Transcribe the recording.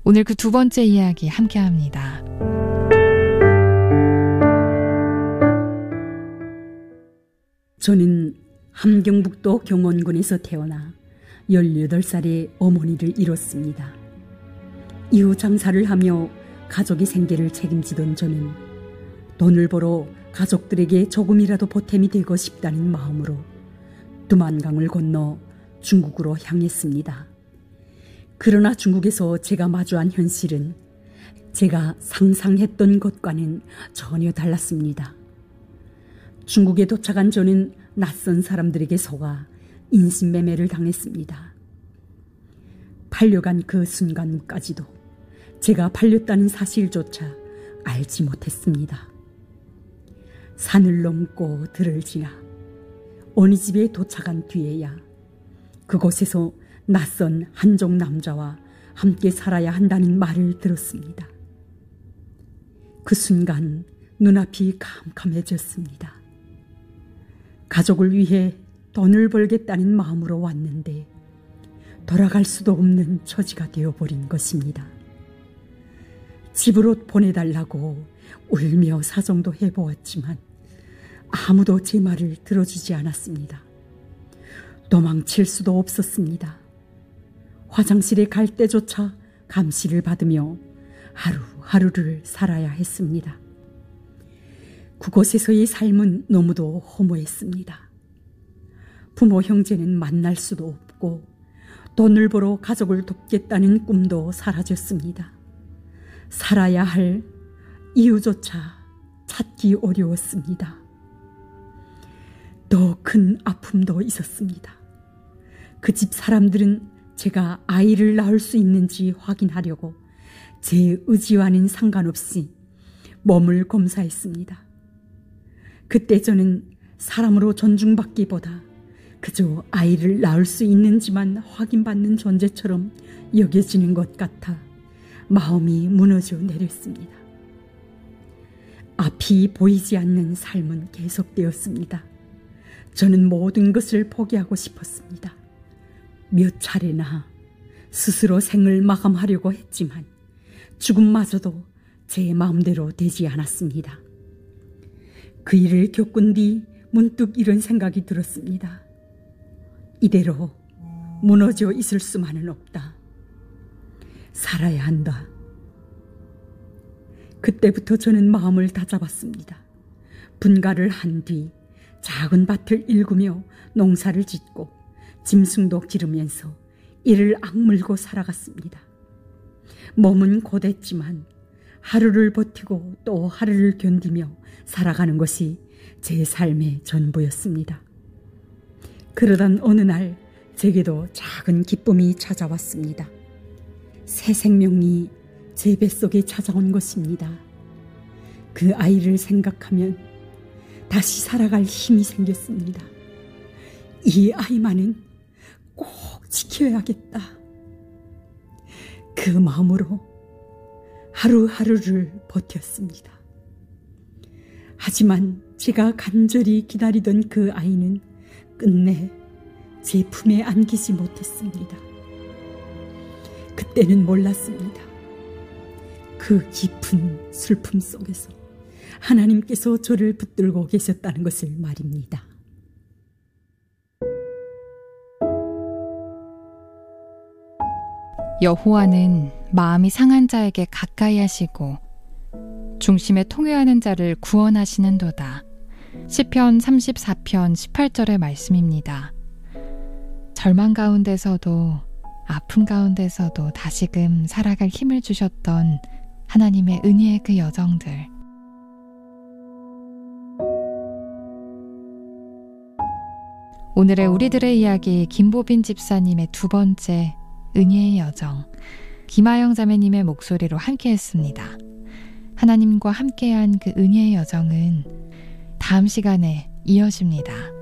오늘 그 두 번째 이야기 함께합니다. 저는 함경북도 경원군에서 태어나 18살에 어머니를 잃었습니다. 이후 장사를 하며 가족의 생계를 책임지던 저는 돈을 벌어 가족들에게 조금이라도 보탬이 되고 싶다는 마음으로 두만강을 건너 중국으로 향했습니다. 그러나 중국에서 제가 마주한 현실은 제가 상상했던 것과는 전혀 달랐습니다. 중국에 도착한 저는 낯선 사람들에게 속아 인신매매를 당했습니다. 팔려간 그 순간까지도 제가 팔렸다는 사실조차 알지 못했습니다. 산을 넘고 들을 지나 어느 집에 도착한 뒤에야 그곳에서 낯선 한족 남자와 함께 살아야 한다는 말을 들었습니다. 그 순간 눈앞이 캄캄해졌습니다. 가족을 위해 돈을 벌겠다는 마음으로 왔는데 돌아갈 수도 없는 처지가 되어버린 것입니다. 집으로 보내달라고 울며 사정도 해보았지만 아무도 제 말을 들어주지 않았습니다. 도망칠 수도 없었습니다. 화장실에 갈 때조차 감시를 받으며 하루하루를 살아야 했습니다. 그곳에서의 삶은 너무도 허무했습니다. 부모 형제는 만날 수도 없고 돈을 벌어 가족을 돕겠다는 꿈도 사라졌습니다. 살아야 할 이유조차 찾기 어려웠습니다. 더 큰 아픔도 있었습니다. 그 집 사람들은 제가 아이를 낳을 수 있는지 확인하려고 제 의지와는 상관없이 몸을 검사했습니다. 그때 저는 사람으로 존중받기보다 그저 아이를 낳을 수 있는지만 확인받는 존재처럼 여겨지는 것 같아 마음이 무너져 내렸습니다. 앞이 보이지 않는 삶은 계속되었습니다. 저는 모든 것을 포기하고 싶었습니다. 몇 차례나 스스로 생을 마감하려고 했지만 죽음마저도 제 마음대로 되지 않았습니다. 그 일을 겪은 뒤 문득 이런 생각이 들었습니다. 이대로 무너져 있을 수만은 없다. 살아야 한다. 그때부터 저는 마음을 다잡았습니다. 분가를 한 뒤 작은 밭을 일구며 농사를 짓고 짐승도 기르면서 이를 악물고 살아갔습니다. 몸은 고됐지만 하루를 버티고 또 하루를 견디며 살아가는 것이 제 삶의 전부였습니다. 그러던 어느 날 제게도 작은 기쁨이 찾아왔습니다. 새 생명이 제 뱃속에 찾아온 것입니다. 그 아이를 생각하면 다시 살아갈 힘이 생겼습니다. 이 아이만은 꼭 지켜야겠다. 그 마음으로 하루하루를 버텼습니다. 하지만 제가 간절히 기다리던 그 아이는 끝내 제 품에 안기지 못했습니다. 그때는 몰랐습니다. 그 깊은 슬픔 속에서 하나님께서 저를 붙들고 계셨다는 것을 말입니다. 여호와는 마음이 상한 자에게 가까이 하시고 중심에 통회하는 자를 구원하시는도다. 시편 34편 18절의 말씀입니다. 절망 가운데서도 아픔 가운데서도 다시금 살아갈 힘을 주셨던 하나님의 은혜의 그 여정들. 오늘의 우리들의 이야기 김보빈 집사님의 두 번째 은혜의 여정, 김아영 자매님의 목소리로 함께했습니다. 하나님과 함께한 그 은혜의 여정은 다음 시간에 이어집니다.